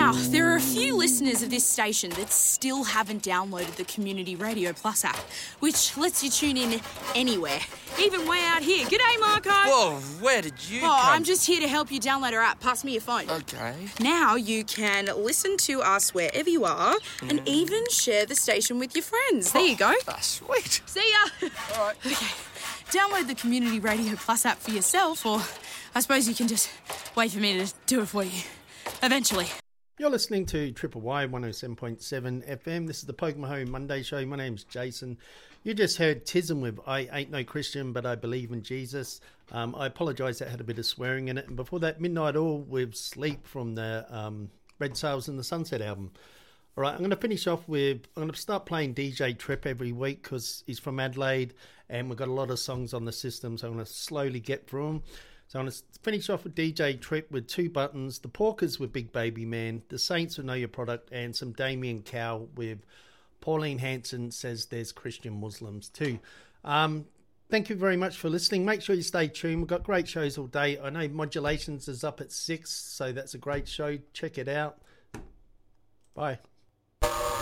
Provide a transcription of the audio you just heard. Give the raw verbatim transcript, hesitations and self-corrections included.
Now, there are a few listeners of this station that still haven't downloaded the Community Radio Plus app, which lets you tune in anywhere, even way out here. G'day, Marco. Whoa, where did you Oh, come? I'm just here to help you download our app. Pass me your phone. Okay. Now you can listen to us wherever you are and even share the station with your friends. There you go. That's sweet. See ya. All right. Okay, download the Community Radio Plus app for yourself, or I suppose you can just wait for me to do it for you. Eventually. You're listening to Triple Y one oh seven point seven F M. This is the Poke My Home Monday show. My name's Jason. You just heard Tism with I Ain't No Christian, But I Believe in Jesus. Um, I apologise, that had a bit of swearing in it. And before that, Midnight Oil with Sleep from the um, Red Sails and the Sunset album. All right, I'm going to finish off with, I'm going to start playing D J Trip every week because he's from Adelaide and we've got a lot of songs on the system, so I'm going to slowly get through them. So I'm going to finish off with D J Trip with Two Buttons, the Porkers with Big Baby Man, the Saints with Know Your Product, and some Damien Cow with Pauline Hanson Says There's Christian Muslims too. Um, thank you very much for listening. Make sure you stay tuned. We've got great shows all day. I know Modulations is up at six, so that's a great show. Check it out. Bye.